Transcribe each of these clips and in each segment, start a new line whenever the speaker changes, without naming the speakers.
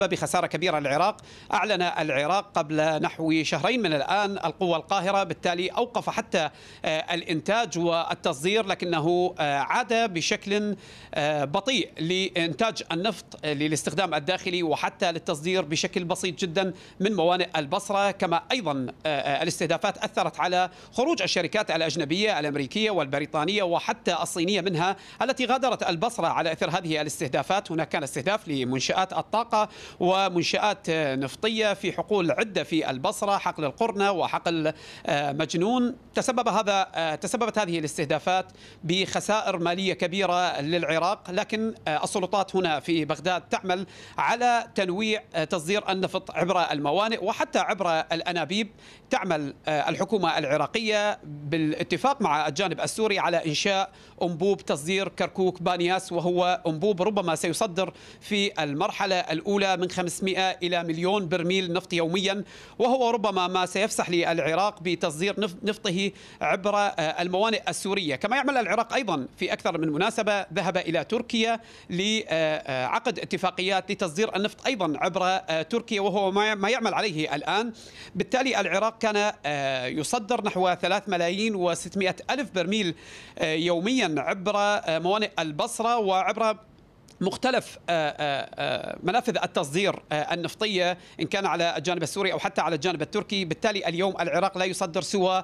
بخسارة كبيرة للعراق. أعلن العراق قبل نحو شهرين من الآن القوة القاهرة، بالتالي أوقف حتى الإنتاج والتصدير، لكنه عاد بشكل بطيء لإنتاج النفط للاستخدام الداخلي وحتى للتصدير بشكل بسيط جدا من موانئ البصرة. كما أيضا الاستهدافات أثرت على خروج الشركات الأجنبية الأمريكية والبريطانية وحتى الصينية منها التي غادرت البصرة على إثر هذه الاستهدافات. هناك كان استهداف لمنشآت الطاقة ومنشآت نفطية في حقول عدة في البصرة، حقل القرنة وحقل مجنون. تسببت هذه الاستهدافات بخسائر مالية كبيرة للعراق، لكن السلطات هنا في بغداد تعمل على تنويع تصدير النفط عبر الموانئ وحتى عبر الأنابيب. تعمل الحكومة العراقية بالاتفاق مع الجانب السوري على إنشاء أنبوب تصدير كركوك بانياس، وهو أنبوب ربما سيصدر في المرحلة الأولى من 500 إلى مليون برميل نفط يوميا، وهو ربما ما سيفسح للعراق بتصدير نفطه عبر الموانئ السورية. كما يعمل العراق أيضا في أكثر من مناسبة، ذهب إلى تركيا لعقد اتفاقيات لتصدير النفط أيضا عبر تركيا، وهو ما يعمل عليه الآن. بالتالي العراق كان يصدر نحو 3,600,000 برميل يوميا عبر موانئ البصرة وعبر مختلف منافذ التصدير النفطية إن كان على الجانب السوري أو حتى على الجانب التركي. بالتالي اليوم العراق لا يصدر سوى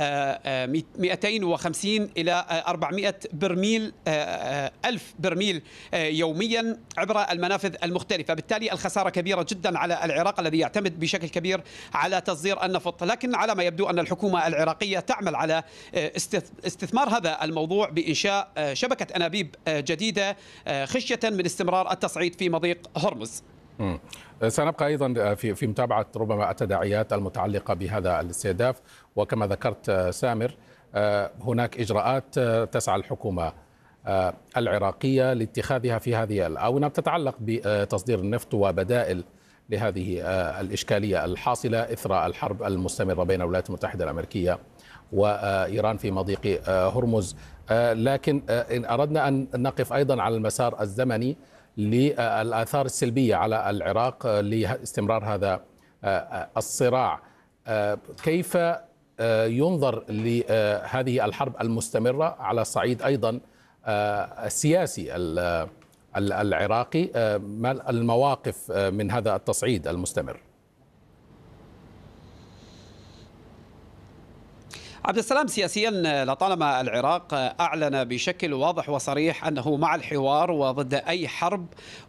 250 إلى 400 برميل ألف برميل يوميا عبر المنافذ المختلفة. بالتالي الخسارة كبيرة جدا على العراق الذي يعتمد بشكل كبير على تصدير النفط، لكن على ما يبدو أن الحكومة العراقية تعمل على استثمار هذا الموضوع بإنشاء شبكة أنابيب جديدة خشية من استمرار التصعيد في مضيق هرمز.
سنبقى أيضا في متابعة ربما التداعيات المتعلقة بهذا الاستهداف، وكما ذكرت سامر هناك إجراءات تسعى الحكومة العراقية لاتخاذها في هذه الآونة تتعلق بتصدير النفط وبدائل لهذه الإشكالية الحاصلة إثر الحرب المستمرة بين الولايات المتحدة الأمريكية وإيران في مضيق هرمز. لكن إن أردنا أن نقف أيضا على المسار الزمني للآثار السلبية على العراق لاستمرار هذا الصراع، كيف ينظر لهذه الحرب المستمرة على الصعيد أيضا السياسي العراقي؟ ما المواقف من هذا التصعيد المستمر؟
عبد السلام، سياسيا لطالما العراق أعلن بشكل واضح وصريح أنه مع الحوار وضد أي حرب،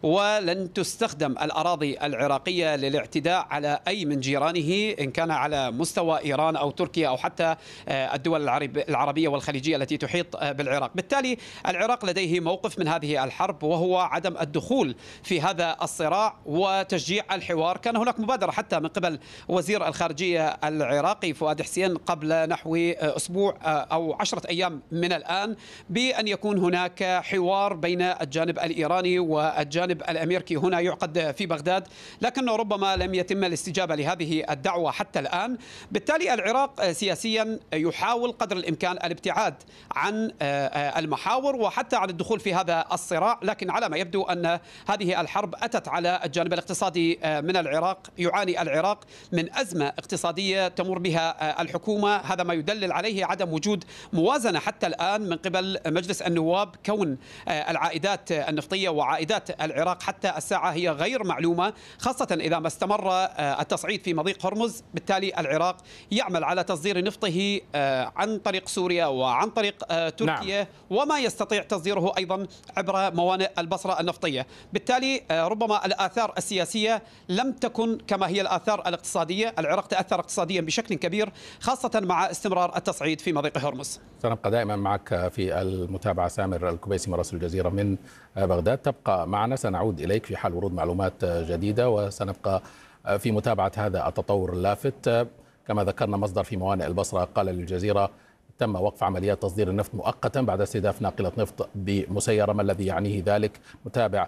ولن تستخدم الأراضي العراقية للاعتداء على أي من جيرانه إن كان على مستوى إيران أو تركيا أو حتى الدول العربية والخليجية التي تحيط بالعراق. بالتالي العراق لديه موقف من هذه الحرب، وهو عدم الدخول في هذا الصراع وتشجيع الحوار. كان هناك مبادرة حتى من قبل وزير الخارجية العراقي فؤاد حسين قبل نحو أسبوع أو 10 أيام من الآن بأن يكون هناك حوار بين الجانب الإيراني والجانب الأمريكي هنا يعقد في بغداد، لكنه ربما لم يتم الاستجابة لهذه الدعوة حتى الآن. بالتالي العراق سياسيا يحاول قدر الإمكان الابتعاد عن المحاور وحتى عن الدخول في هذا الصراع، لكن على ما يبدو أن هذه الحرب أتت على الجانب الاقتصادي من العراق. يعاني العراق من أزمة اقتصادية تمر بها الحكومة، هذا ما يدل عليه عدم وجود موازنة حتى الآن من قبل مجلس النواب، كون العائدات النفطية وعائدات العراق حتى الساعة هي غير معلومة، خاصة إذا ما استمر التصعيد في مضيق هرمز. بالتالي العراق يعمل على تصدير نفطه عن طريق سوريا وعن طريق تركيا، نعم، وما يستطيع تصديره أيضا عبر موانئ البصرة النفطية. بالتالي ربما الآثار السياسية لم تكن كما هي الآثار الاقتصادية. العراق تأثر اقتصاديا بشكل كبير خاصة مع استمرار التصعيد في مضيق هرمز.
سنبقى دائما معك في المتابعة. سامر الكبيسي مراسل الجزيرة من بغداد، تبقى معنا، سنعود إليك في حال ورود معلومات جديدة، وسنبقى في متابعة هذا التطور اللافت. كما ذكرنا مصدر في موانئ البصرة قال للجزيرة تم وقف عمليات تصدير النفط مؤقتا بعد استهداف ناقلة نفط بمسيرة. ما الذي يعنيه ذلك؟ نتابع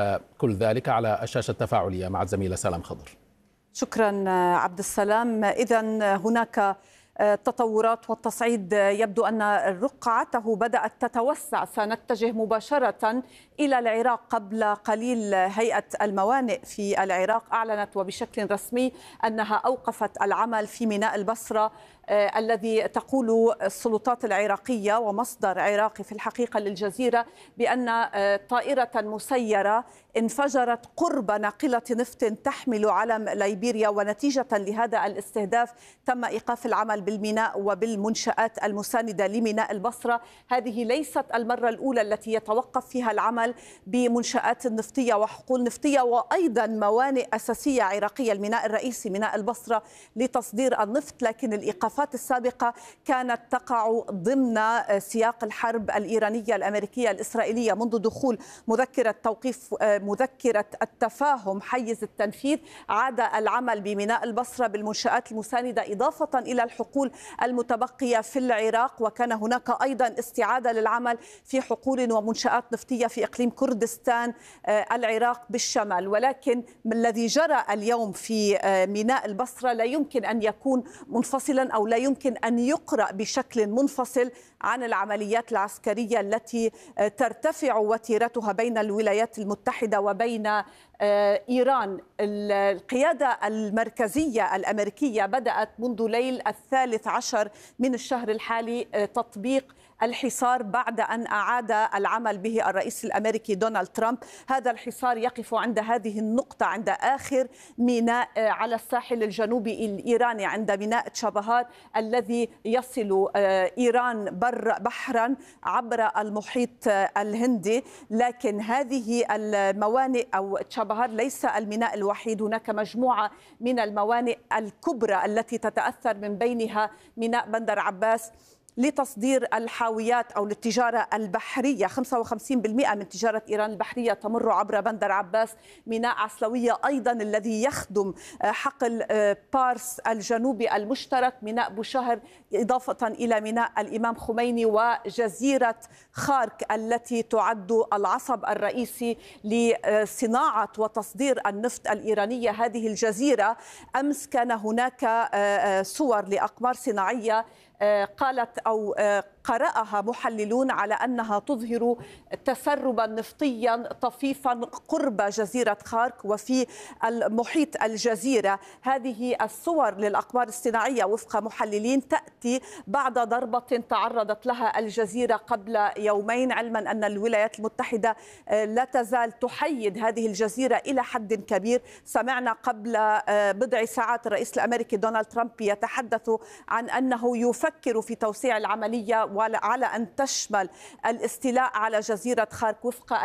كل ذلك على الشاشة التفاعلية مع الزميلة سلام خضر.
شكرا عبد السلام. إذن هناك التطورات والتصعيد يبدو أن رقعته بدأت تتوسع. سنتجه مباشرة إلى العراق. قبل قليل هيئة الموانئ في العراق أعلنت وبشكل رسمي أنها أوقفت العمل في ميناء البصرة الذي تقول السلطات العراقية ومصدر عراقي في الحقيقة للجزيرة بأن طائرة مسيرة انفجرت قرب ناقلة نفط تحمل علم ليبيريا، ونتيجة لهذا الاستهداف تم إيقاف العمل بالميناء وبالمنشآت المساندة لميناء البصرة. هذه ليست المرة الأولى التي يتوقف فيها العمل بمنشآت نفطية وحقول نفطية وأيضا موانئ أساسية عراقية. الميناء الرئيسي ميناء البصرة لتصدير النفط، لكن الإيقافات السابقة كانت تقع ضمن سياق الحرب الإيرانية الأمريكية الإسرائيلية منذ دخول مذكرة توقيف مذكرة التفاهم حيز التنفيذ. عاد العمل بميناء البصرة بالمنشآت المساندة إضافة إلى الحقول المتبقية في العراق، وكان هناك أيضا استعادة للعمل في حقول ومنشآت نفطية في إقليم كردستان العراق بالشمال. ولكن الذي جرى اليوم في ميناء البصرة لا يمكن أن يكون منفصلا أو لا يمكن أن يقرأ بشكل منفصل عن العمليات العسكرية التي ترتفع وتيرتها بين الولايات المتحدة وبين إيران. القيادة المركزية الأمريكية بدأت منذ ليل 13 من الشهر الحالي تطبيق الحصار بعد أن أعاد العمل به الرئيس الأمريكي دونالد ترامب. هذا الحصار يقف عند هذه النقطة، عند آخر ميناء على الساحل الجنوبي الإيراني، عند ميناء تشابهار الذي يصل إيران بحرا عبر المحيط الهندي. لكن هذه الموانئ أو تشابهار ليس الميناء الوحيد، هناك مجموعة من الموانئ الكبرى التي تتأثر من بينها ميناء بندر عباس لتصدير الحاويات أو للتجارة البحرية. 55% من تجارة إيران البحرية تمر عبر بندر عباس. ميناء عسلوية أيضا الذي يخدم حقل بارس الجنوبي المشترك. ميناء بوشهر إضافة إلى ميناء الإمام خميني، وجزيرة خارك التي تعد العصب الرئيسي لصناعة وتصدير النفط الإيرانية. هذه الجزيرة أمس كان هناك صور لأقمار صناعية قالت أو قرأها محللون على أنها تظهر تسربا نفطيا طفيفا قرب جزيرة خارك وفي المحيط الجزيرة. هذه الصور للأقمار الصناعية وفق محللين تأتي بعد ضربة تعرضت لها الجزيرة قبل يومين، علما أن الولايات المتحدة لا تزال تحيد هذه الجزيرة إلى حد كبير. سمعنا قبل بضع ساعات الرئيس الأمريكي دونالد ترامب يتحدث عن أنه يفكر في توسيع العملية وعلى أن تشمل الاستيلاء على جزيرة خارك. وفق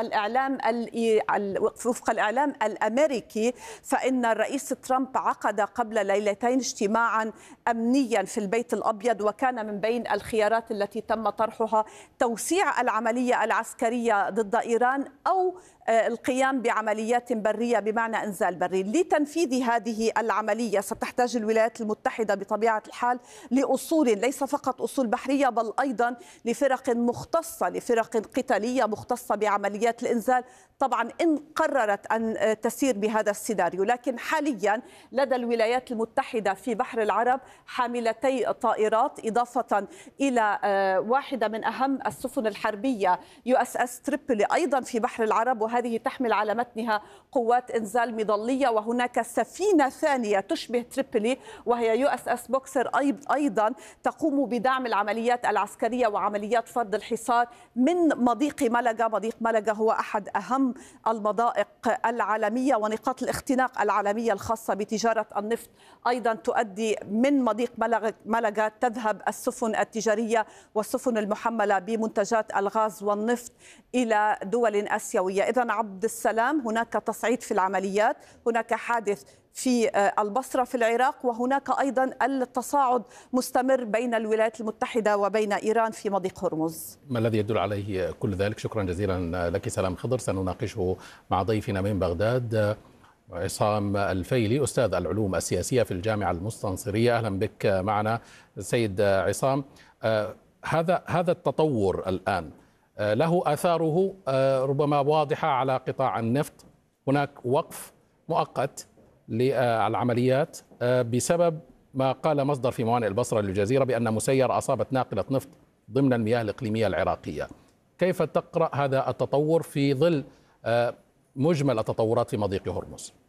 الإعلام الأمريكي فإن الرئيس ترامب عقد قبل ليلتين اجتماعا أمنيا في البيت الأبيض، وكان من بين الخيارات التي تم طرحها توسيع العملية العسكرية ضد إيران أو القيام بعمليات برية بمعنى إنزال بري. لتنفيذ هذه العملية ستحتاج الولايات المتحدة بطبيعة الحال لأصول، ليس فقط أصول بحرية بل أيضا لفرق مختصة، لفرق قتالية مختصة بعمليات الإنزال، طبعا إن قررت أن تسير بهذا السيناريو. لكن حاليا لدى الولايات المتحدة في بحر العرب حاملتي طائرات إضافة إلى واحدة من أهم السفن الحربية USS تريبولي أيضا في بحر العرب، وهذه تحمل على متنها قوات إنزال مظلية. وهناك سفينة ثانية تشبه تريبولي وهي USS بوكسر أيضا تقوم بدعم العمليات العسكرية وعمليات فرض الحصار من مضيق ملقا. مضيق ملقا هو أحد أهم المضائق العالمية ونقاط الاختناق العالمية الخاصة بتجارة النفط. أيضا تؤدي من مضيق ملقا تذهب السفن التجارية والسفن المحملة بمنتجات الغاز والنفط إلى دول آسيوية. إذن عبد السلام، هناك تصعيد في العمليات، هناك حادث في البصرة في العراق، وهناك أيضا التصاعد مستمر بين الولايات المتحدة وبين إيران في مضيق هرمز.
ما الذي يدل عليه كل ذلك؟ شكرا جزيلا لك سلام خضر، سنناقشه مع ضيفنا من بغداد عصام الفيلي أستاذ العلوم السياسية في الجامعة المستنصرية. أهلا بك معنا سيد عصام. هذا التطور الآن له آثاره ربما واضحة على قطاع النفط. هناك وقف مؤقت للعمليات بسبب ما قال مصدر في موانئ البصرة للجزيرة بأن مسيرة أصابت ناقلة نفط ضمن المياه الإقليمية العراقية. كيف تقرأ هذا التطور في ظل مجمل التطورات في مضيق هرمز؟